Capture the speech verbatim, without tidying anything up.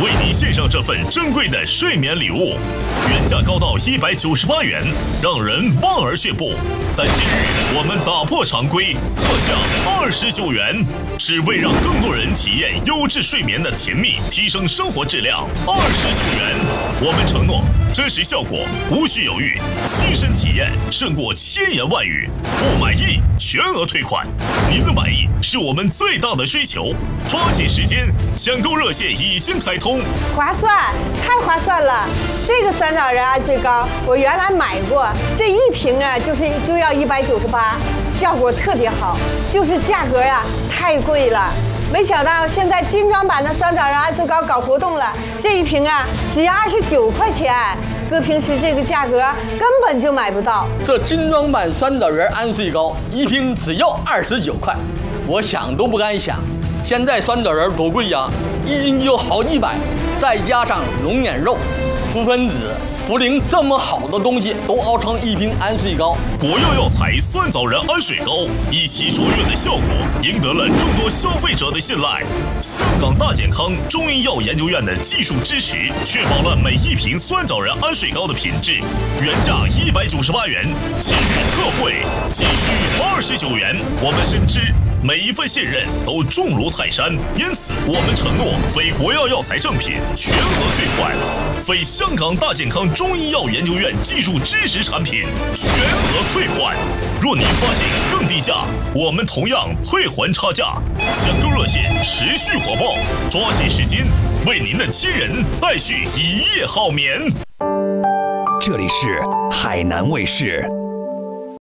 为您献上这份珍贵的睡眠礼物，原价高到一百九十八元，让人望而却步。但今日我们打破常规，特价二十九元，只为让更多人体验优质睡眠的甜蜜，提升生活质量。二十九元，我们承诺真实效果，无需犹豫，亲身体验胜过千言万语。不满意全额退款，您的满意是我们最大的追求。抓紧时间，抢购热线已经开通， 划算，太划算了！这个酸枣仁安睡膏我原来买过，这一瓶啊就是就要一百九十八，效果特别好，就是价格啊太贵了。没想到现在精装版的酸枣仁安睡膏搞活动了，这一瓶啊只要二十九块钱，搁平时这个价格根本就买不到。 这精装版酸枣仁安睡膏一瓶只要二十九块，我想都不敢想。现在酸枣仁多贵呀，一斤就好几百，再加上龙眼肉、福分子、茯苓这么好的东西都熬成一瓶安睡膏。 国药药材酸枣仁安睡膏一起卓越的效果，赢得了众多消费者的信赖。香港大健康中医药研究院的技术支持，确保了每一瓶酸枣仁安睡膏的品质。原价一百九十八元，今日特惠仅需二十九元。我们深知每一份信任都重如泰山，因此我们承诺非国药药材正品全额退款，非香港大健康中医药研究院技术支持产品全额退款。若您发现更低价，我们同样退还差价。抢购热线持续火爆，抓紧时间，为您的亲人带去一夜好眠。 这里是海南卫视。